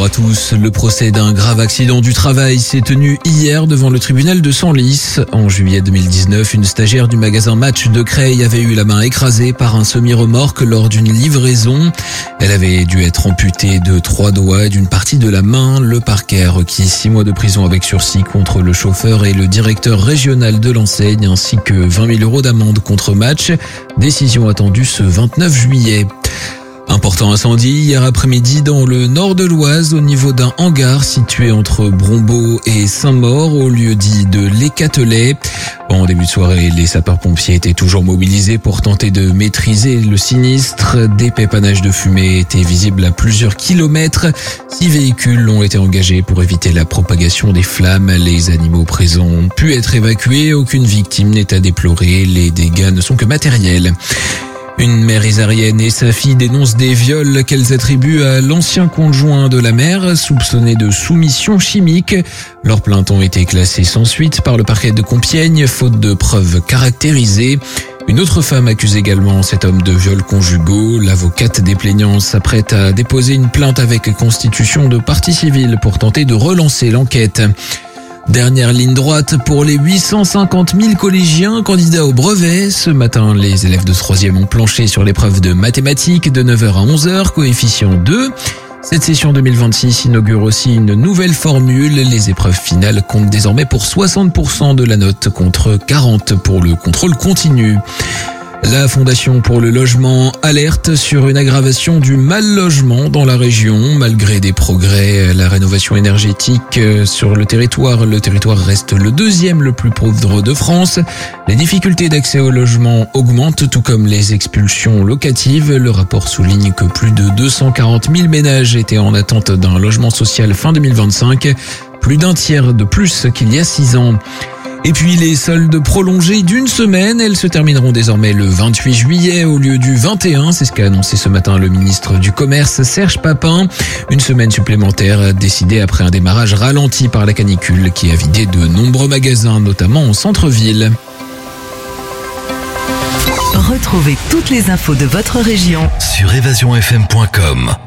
Bonjour à tous. Le procès d'un grave accident du travail s'est tenu hier devant le tribunal de Senlis. En juillet 2019, une stagiaire du magasin Match de Creil avait eu la main écrasée par un semi-remorque lors d'une livraison. Elle avait dû être amputée de 3 doigts et d'une partie de la main. Le parquet a requis 6 mois de prison avec sursis contre le chauffeur et le directeur régional de l'enseigne ainsi que 20 000 € d'amende contre Match. Décision attendue ce 29 juillet. Important incendie hier après-midi dans le nord de l'Oise au niveau d'un hangar situé entre Brombault et Saint-Maur au lieu dit de l'Écatelet. En début de soirée, les sapeurs-pompiers étaient toujours mobilisés pour tenter de maîtriser le sinistre. Des pépanages de fumée étaient visibles à plusieurs kilomètres. 6 véhicules ont été engagés pour éviter la propagation des flammes. Les animaux présents ont pu être évacués. Aucune victime n'est à déplorer. Les dégâts ne sont que matériels. Une mère isarienne et sa fille dénoncent des viols qu'elles attribuent à l'ancien conjoint de la mère, soupçonné de soumission chimique. Leurs plaintes ont été classées sans suite par le parquet de Compiègne, faute de preuves caractérisées. Une autre femme accuse également cet homme de viols conjugaux. L'avocate des plaignants s'apprête à déposer une plainte avec constitution de partie civile pour tenter de relancer l'enquête. Dernière ligne droite pour les 850 000 collégiens candidats au brevet. Ce matin, les élèves de 3e ont planché sur l'épreuve de mathématiques de 9h à 11h, coefficient 2. Cette session 2026 inaugure aussi une nouvelle formule. Les épreuves finales comptent désormais pour 60% de la note contre 40% pour le contrôle continu. La Fondation pour le logement alerte sur une aggravation du mal-logement dans la région. Malgré des progrès, la rénovation énergétique sur le territoire reste le 2e le plus pauvre de France. Les difficultés d'accès au logement augmentent, tout comme les expulsions locatives. Le rapport souligne que plus de 240 000 ménages étaient en attente d'un logement social fin 2025, plus d'un tiers de plus qu'il y a 6 ans. Et puis les soldes prolongés d'une semaine, elles se termineront désormais le 28 juillet au lieu du 21. C'est ce qu'a annoncé ce matin le ministre du Commerce Serge Papin. Une semaine supplémentaire décidée après un démarrage ralenti par la canicule qui a vidé de nombreux magasins, notamment en centre-ville. Retrouvez toutes les infos de votre région sur evasionfm.com.